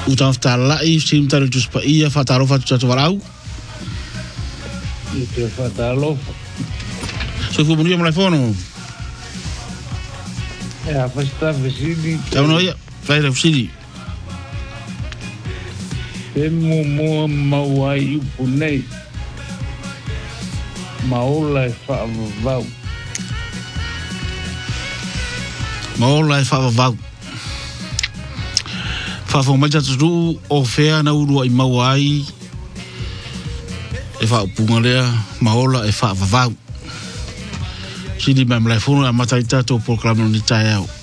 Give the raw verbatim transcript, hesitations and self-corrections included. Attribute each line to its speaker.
Speaker 1: Uta fatala i sim taro tus pa ia fataro fatu tatu warau.
Speaker 2: Ite fatalo.
Speaker 1: So fu muria mala fono.
Speaker 2: E a festa vesini.
Speaker 1: Tau no ia, fai ra fusili.
Speaker 2: E mo mo mawai upunei. Maola e fa vau.
Speaker 1: Maola e fa vau. Fa fo mai tatu o fea na urua i mawai. E fa upunga lea, maola e fa vau. Sidi mai mla fono a matai tato proklamo ni tai au.